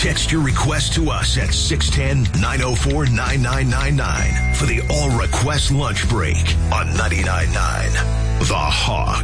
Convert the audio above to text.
Text your request to us at 610-904-9999 for the All Request Lunch Break on 99.9 The Hog.